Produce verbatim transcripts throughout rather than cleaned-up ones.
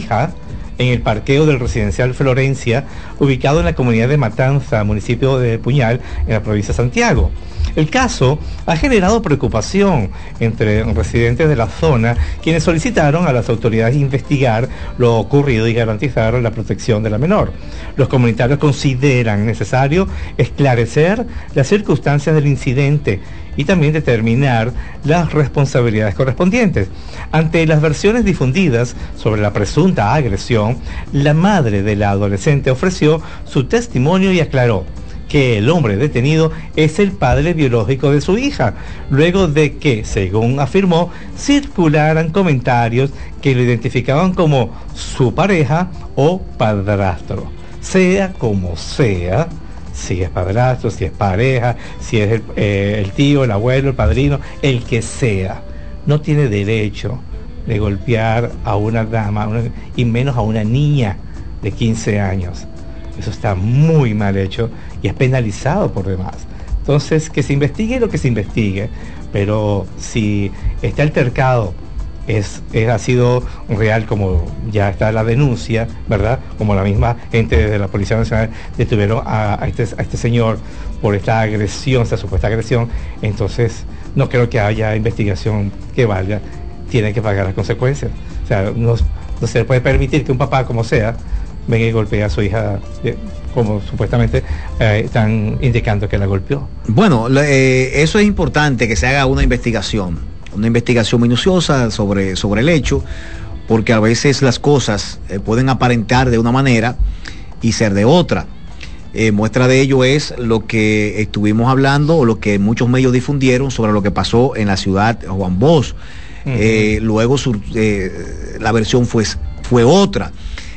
hija en el parqueo del residencial Florencia, ubicado en la comunidad de Matanza, municipio de Puñal, en la provincia de Santiago. El caso ha generado preocupación entre residentes de la zona, quienes solicitaron a las autoridades investigar lo ocurrido y garantizar la protección de la menor. Los comunitarios consideran necesario esclarecer las circunstancias del incidente y también determinar las responsabilidades correspondientes. Ante las versiones difundidas sobre la presunta agresión, la madre de la adolescente ofreció su testimonio y aclaró que el hombre detenido es el padre biológico de su hija, luego de que, según afirmó, circularan comentarios que lo identificaban como su pareja o padrastro. Sea como sea, si es padrastro, si es pareja, si es el, eh, el tío, el abuelo, el padrino, el que sea, no tiene derecho de golpear a una dama, una, y menos a una niña de quince años. Eso está muy mal hecho y es penalizado por demás. Entonces, que se investigue lo que se investigue, pero si está altercado, es, es, ha sido real, como ya está la denuncia, ¿verdad? Como la misma gente de la Policía Nacional detuvieron a, a, este, a este señor por esta agresión, esta supuesta agresión, entonces no creo que haya investigación que valga, tiene que pagar las consecuencias. O sea, no, no se le puede permitir que un papá, como sea, venga y golpea a su hija, eh, como supuestamente eh, están indicando que la golpeó. Bueno, eh, eso es importante, que se haga una investigación, una investigación minuciosa sobre, sobre el hecho, porque a veces las cosas eh, pueden aparentar de una manera y ser de otra. Eh, muestra de ello es lo que estuvimos hablando, o lo que muchos medios difundieron sobre lo que pasó en la ciudad de Juan Bosch. Uh-huh. eh, luego su, eh, la versión fue, fue otra.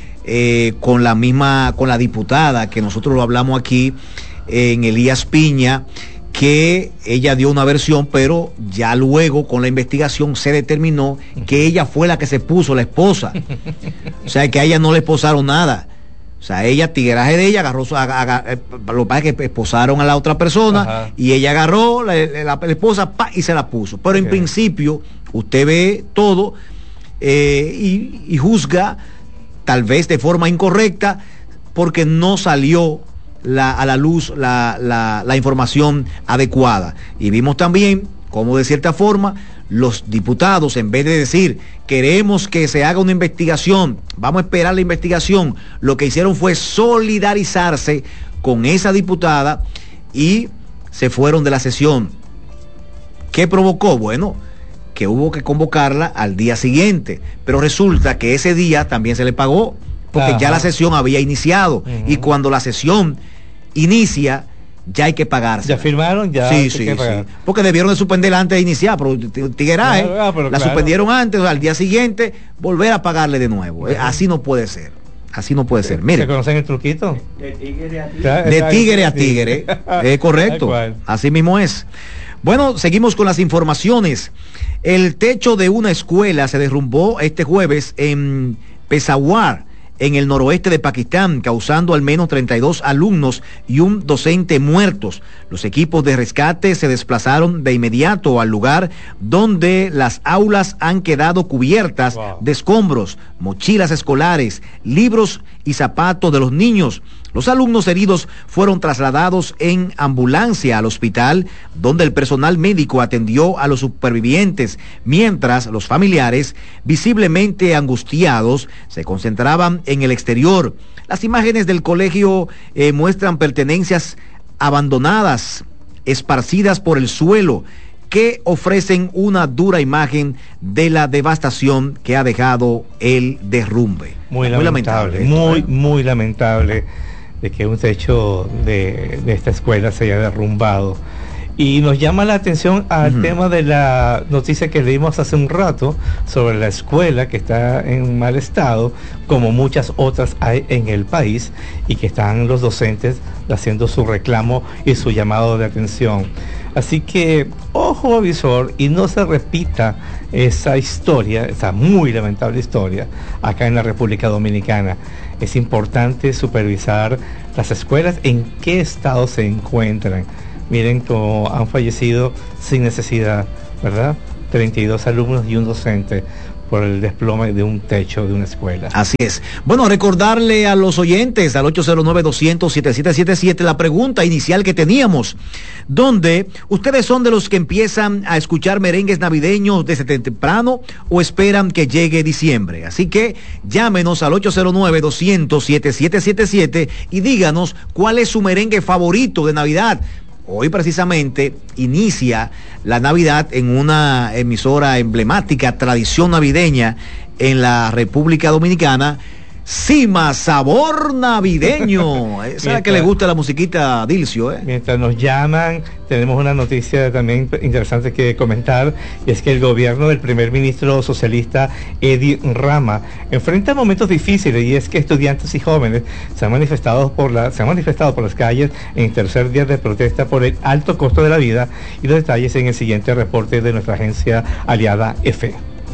Eh, con la misma, con la diputada, que nosotros lo hablamos aquí, eh, en Elías Piña, que ella dio una versión, pero ya luego con la investigación se determinó que ella fue la que se puso, la esposa. O sea, que a ella no le esposaron nada. O sea, ella, tigueraje de ella, agarró, agarró, lo que pasa es que esposaron a la otra persona. Ajá. Y ella agarró la, la, la esposa pa, y se la puso. Pero okay, en principio, usted ve todo eh, y, y juzga, tal vez de forma incorrecta, porque no salió la, a la luz la, la, la información adecuada. Y vimos también cómo, de cierta forma, los diputados, en vez de decir queremos que se haga una investigación, vamos a esperar la investigación, lo que hicieron fue solidarizarse con esa diputada y se fueron de la sesión. ¿Qué provocó? Bueno, que hubo que convocarla al día siguiente, pero resulta que ese día también se le pagó, porque Ajá. ya la sesión había iniciado. Uh-huh. Y cuando la sesión inicia, ya hay que pagarse. ¿Ya firmaron? Ya sí, sí, sí. Porque debieron de suspenderla antes de iniciar, pero tigueraje, no, no, pero la claro. suspendieron antes, al día siguiente volver a pagarle de nuevo. Uh-huh. Así no puede ser. Así no puede ser. Mire, ¿se conocen el truquito? De tigre a tigre. De tigre a tigre. Es correcto. Así mismo es. Bueno, seguimos con las informaciones. El techo de una escuela se derrumbó este jueves en Peshawar, en el noroeste de Pakistán, causando al menos treinta y dos alumnos y un docente muertos. Los equipos de rescate se desplazaron de inmediato al lugar, donde las aulas han quedado cubiertas wow. de escombros, mochilas escolares, libros y zapatos de los niños. Los alumnos heridos fueron trasladados en ambulancia al hospital, donde el personal médico atendió a los supervivientes, mientras los familiares, visiblemente angustiados, se concentraban en el exterior. Las imágenes del colegio eh, muestran pertenencias abandonadas, esparcidas por el suelo, que ofrecen una dura imagen de la devastación que ha dejado el derrumbe. Muy, muy lamentable, lamentable muy, muy lamentable de que un techo de, de esta escuela se haya derrumbado. Y nos llama la atención al uh-huh. tema de la noticia que leímos hace un rato sobre la escuela que está en mal estado, como muchas otras hay en el país, y que están los docentes haciendo su reclamo y su llamado de atención. Así que ojo avisor y no se repita esa historia, esa muy lamentable historia acá en la República Dominicana. Es importante supervisar las escuelas, en qué estado se encuentran. Miren cómo han fallecido sin necesidad, ¿verdad? treinta y dos alumnos y un docente por el desplome de un techo de una escuela. Así es. Bueno, recordarle a los oyentes al ocho cero nueve, doscientos, setenta y siete setenta y siete la pregunta inicial que teníamos, donde ustedes son de los que empiezan a escuchar merengues navideños desde temprano o esperan que llegue diciembre. Así que llámenos al ocho cero nueve, doscientos, setenta y siete setenta y siete y díganos cuál es su merengue favorito de Navidad. Hoy precisamente inicia la Navidad en una emisora emblemática, tradición navideña en la República Dominicana, Cima Sabor Navideño. Esa es la que le gusta la musiquita, Dilcio, ¿eh? Mientras nos llaman, tenemos una noticia también interesante que comentar, y es que el gobierno del primer ministro socialista Edi Rama enfrenta momentos difíciles, y es que estudiantes y jóvenes se han manifestado por la, se han manifestado por las calles en tercer día de protesta por el alto costo de la vida, y los detalles en el siguiente reporte de nuestra agencia aliada EFE.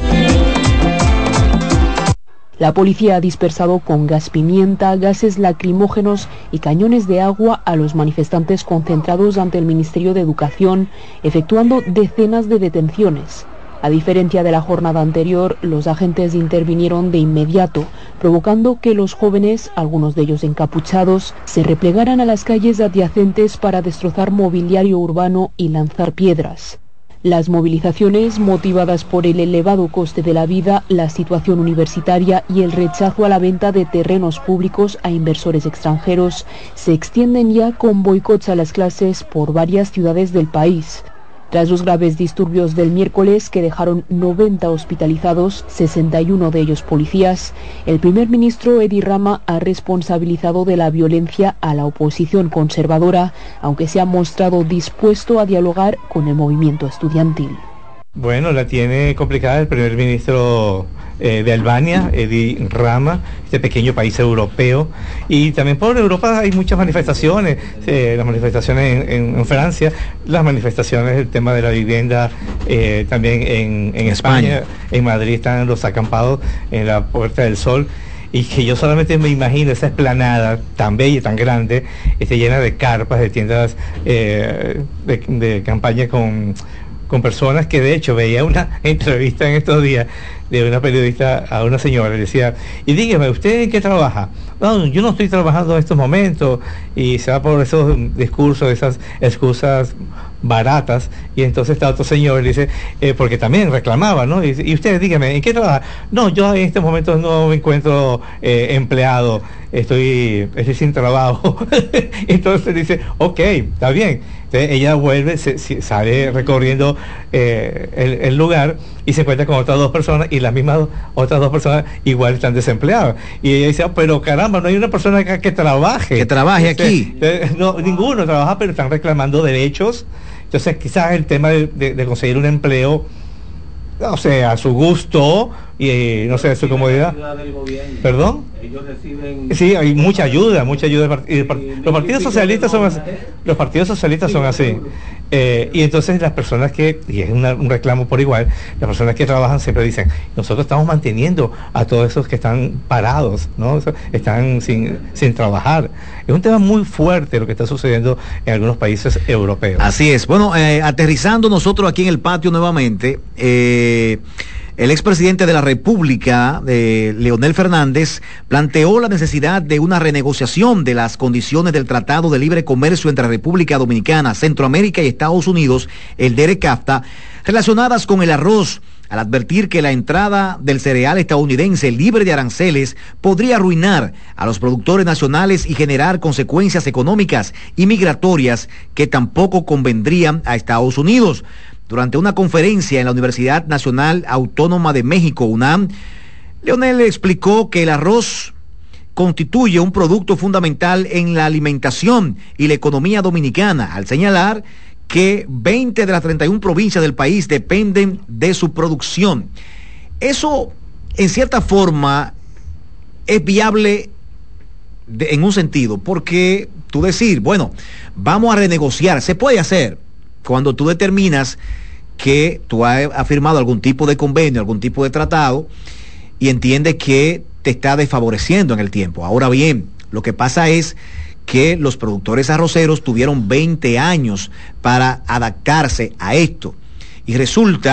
La policía ha dispersado con gas pimienta, gases lacrimógenos y cañones de agua a los manifestantes concentrados ante el Ministerio de Educación, efectuando decenas de detenciones. A diferencia de la jornada anterior, los agentes intervinieron de inmediato, provocando que los jóvenes, algunos de ellos encapuchados, se replegaran a las calles adyacentes para destrozar mobiliario urbano y lanzar piedras. Las movilizaciones, motivadas por el elevado coste de la vida, la situación universitaria y el rechazo a la venta de terrenos públicos a inversores extranjeros, se extienden ya con boicots a las clases por varias ciudades del país. Tras los graves disturbios del miércoles que dejaron noventa hospitalizados, sesenta y uno de ellos policías, el primer ministro Edi Rama ha responsabilizado de la violencia a la oposición conservadora, aunque se ha mostrado dispuesto a dialogar con el movimiento estudiantil. Bueno, la tiene complicada el primer ministro eh, de Albania, Edi Rama, este pequeño país europeo, y también por Europa hay muchas manifestaciones, eh, las manifestaciones en, en, en Francia, las manifestaciones, el tema de la vivienda, eh, también en, en España. España, en Madrid están los acampados en la Puerta del Sol, y que yo solamente me imagino esa explanada tan bella y tan grande, esté llena de carpas, de tiendas eh, de, de campaña con... con personas que, de hecho, veía una entrevista en estos días de una periodista a una señora, le decía, y dígame, ¿usted en qué trabaja? No, yo no estoy trabajando en estos momentos, y se va por esos discursos, esas excusas baratas, y entonces está otro señor y le dice, eh, porque también reclamaba, ¿no? Y, y usted, dígame, ¿en qué trabaja? No, yo en estos momentos no me encuentro eh, empleado, estoy, estoy sin trabajo. Entonces dice, ok, está bien. Entonces ella vuelve, se, se, sale recorriendo eh, el, el lugar y se encuentra con otras dos personas, y las mismas do, otras dos personas igual están desempleadas. Y ella dice, oh, pero caramba, no hay una persona que, que trabaje. Que trabaje entonces, aquí. Eh, no, ninguno trabaja, pero están reclamando derechos. Entonces quizás el tema de, de, de conseguir un empleo, no sé, a su gusto y no sé, a su comodidad. ¿Perdón? Ellos reciben... Sí, hay mucha ayuda, mucha ayuda. Y el, los partidos socialistas son así. Los partidos socialistas son así. Eh, y entonces las personas que, y es una, un reclamo por igual, las personas que trabajan siempre dicen, nosotros estamos manteniendo a todos esos que están parados, ¿no? Están sin, sin trabajar. Es un tema muy fuerte lo que está sucediendo en algunos países europeos. Así es. Bueno, eh, aterrizando nosotros aquí en el patio nuevamente, eh, el expresidente de la República, eh, Leonel Fernández, planteó la necesidad de una renegociación de las condiciones del Tratado de Libre Comercio entre República Dominicana, Centroamérica y Estados Unidos, el DERECAFTA, relacionadas con el arroz, al advertir que la entrada del cereal estadounidense libre de aranceles podría arruinar a los productores nacionales y generar consecuencias económicas y migratorias que tampoco convendrían a Estados Unidos. Durante una conferencia en la Universidad Nacional Autónoma de México, UNAM, Leonel explicó que el arroz constituye un producto fundamental en la alimentación y la economía dominicana, al señalar que veinte de las treinta y una provincias del país dependen de su producción. Eso, en cierta forma, es viable de, en un sentido, porque tú decir, bueno, vamos a renegociar, se puede hacer cuando tú determinas que tú has, has firmado algún tipo de convenio, algún tipo de tratado, y entiendes que te está desfavoreciendo en el tiempo. Ahora bien, lo que pasa es que los productores arroceros tuvieron veinte años para adaptarse a esto. Y resulta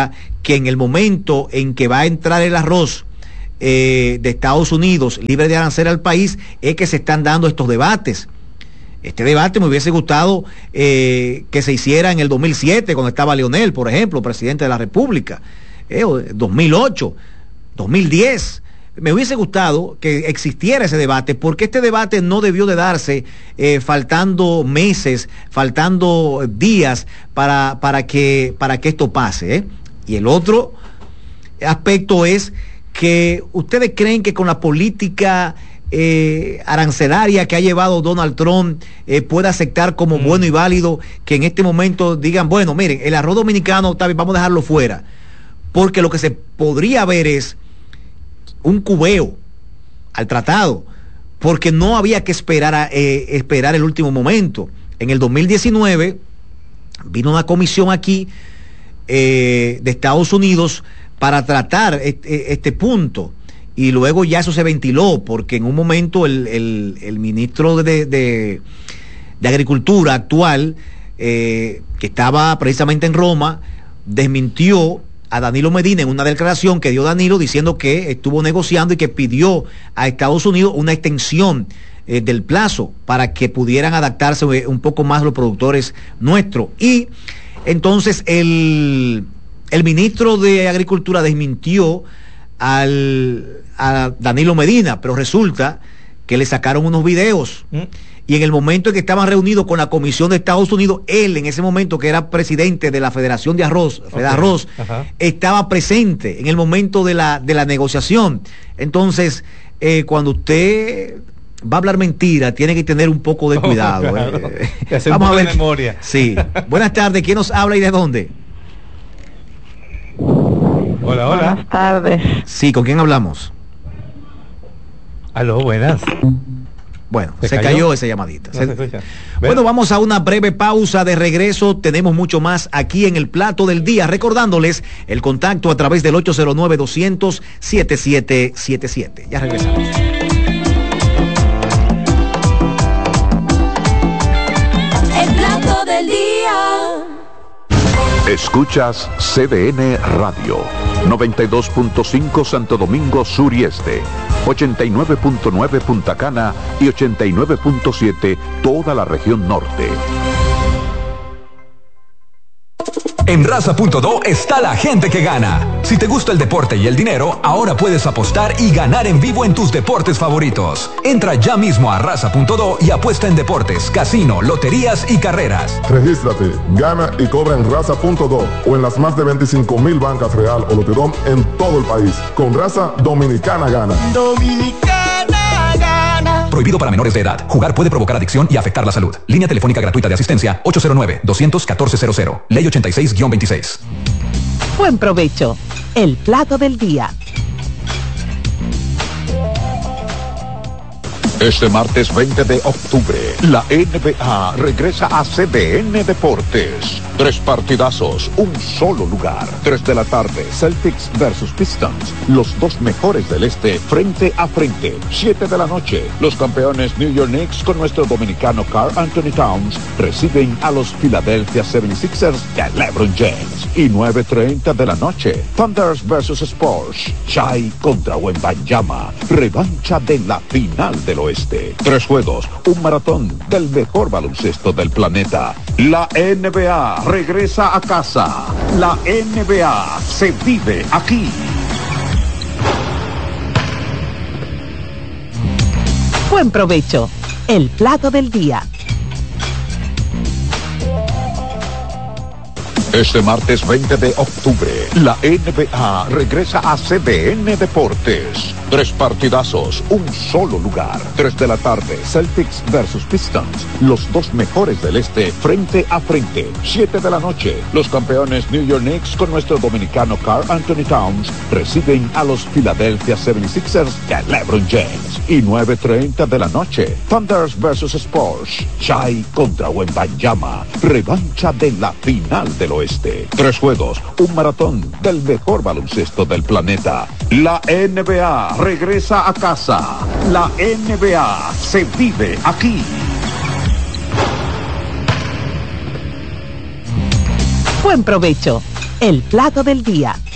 que en el momento en que va a entrar el arroz eh, de Estados Unidos libre de arancel al país, es que se están dando estos debates. Este debate me hubiese gustado eh, que se hiciera en el dos mil siete, cuando estaba Leonel, por ejemplo, presidente de la República, eh, dos mil ocho, dos mil diez. Me hubiese gustado que existiera ese debate, porque este debate no debió de darse eh, faltando meses, faltando días para, para, que, para que esto pase. ¿eh? Y el otro aspecto es que ustedes creen que con la política Eh, arancelaria que ha llevado Donald Trump eh, puede aceptar como mm. bueno y válido que en este momento digan, bueno, miren, el arroz dominicano está bien, vamos a dejarlo fuera, porque lo que se podría ver es un cubeo al tratado, porque no había que esperar a, eh, esperar el último momento. En el dos mil diecinueve vino una comisión aquí eh, de Estados Unidos para tratar este, este punto. Y luego ya eso se ventiló, porque en un momento el, el, el ministro de, de, de Agricultura actual, eh, que estaba precisamente en Roma, desmintió a Danilo Medina en una declaración que dio Danilo diciendo que estuvo negociando y que pidió a Estados Unidos una extensión eh, del plazo para que pudieran adaptarse un poco más los productores nuestros. Y entonces el, el ministro de Agricultura desmintió al, a Danilo Medina, pero resulta que le sacaron unos videos ¿Mm? y en el momento en que estaban reunidos con la Comisión de Estados Unidos, él en ese momento que era presidente de la Federación de Arroz, okay. Fedarroz, estaba presente en el momento de la, de la negociación. Entonces, eh, cuando usted va a hablar mentira, tiene que tener un poco de cuidado. Oh, claro. eh. Vamos a ver. Memoria. Sí. Buenas tardes, ¿quién nos habla y de dónde? Hola, hola. Buenas tardes. Sí, ¿con quién hablamos? Aló, buenas. Bueno, se, se cayó? cayó esa llamadita. No se... Se bueno, vamos a una breve pausa. De regreso tenemos mucho más aquí en el plato del día. Recordándoles el contacto a través del ocho cero nueve, doscientos, setenta y siete setenta y siete. Ya regresamos. El plato del día. Escuchas C D N Radio, noventa y dos punto cinco Santo Domingo Sur y Este, ochenta y nueve punto nueve Punta Cana y ochenta y nueve punto siete toda la región norte. En Raza punto do está la gente que gana. Si te gusta el deporte y el dinero, ahora puedes apostar y ganar en vivo en tus deportes favoritos. Entra ya mismo a Raza punto do y apuesta en deportes, casino, loterías y carreras. Regístrate, gana y cobra en Raza punto do o en las más de veinticinco mil bancas Real o Lotedom en todo el país. Con Raza, Dominicana gana. Dominicana gana. Prohibido para menores de edad. Jugar puede provocar adicción y afectar la salud. Línea telefónica gratuita de asistencia ocho cero nueve, doscientos catorce cero cero. Ley ochenta y seis guión veintiséis. Buen provecho. El plato del día. Este martes veinte de octubre, la N B A regresa a C D N Deportes. Tres partidazos, un solo lugar. Tres de la tarde, Celtics versus Pistons. Los dos mejores del este, frente a frente. Siete de la noche, los campeones New York Knicks con nuestro dominicano Karl Anthony Towns reciben a los Philadelphia setenta y seis ers de LeBron James. Y nueve treinta de la noche, Thunders versus Spurs. Chai contra Wembanyama. Revancha de la final del oeste. Tres juegos, un maratón del mejor baloncesto del planeta. La N B A regresa a casa. La N B A se vive aquí. Buen provecho. El plato del día. Este martes veinte de octubre, la N B A regresa a C D N Deportes. Tres partidazos, un solo lugar. Tres de la tarde, Celtics versus Pistons. Los dos mejores del este, frente a frente. Siete de la noche, los campeones New York Knicks con nuestro dominicano Karl Anthony Towns reciben a los Philadelphia setenta y seis ers de LeBron James. Y nueve treinta de la noche, Thunders versus Spurs. Chai contra Wembanyama. Revancha de la final del oeste. Tres juegos, un maratón del mejor baloncesto del planeta. La N B A regresa a casa. La N B A se vive aquí. Buen provecho. El plato del día.